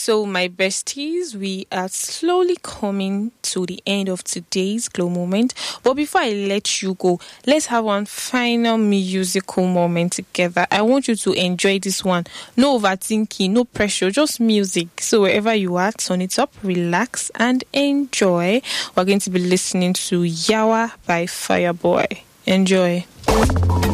So, my besties, we are slowly coming to the end of today's Glow Moment. But before I let you go, let's have one final musical moment together. I want you to enjoy this one. No overthinking, no pressure, just music. So, wherever you are, turn it up, relax, and enjoy. We're going to be listening to Yawa by Fireboy. Enjoy.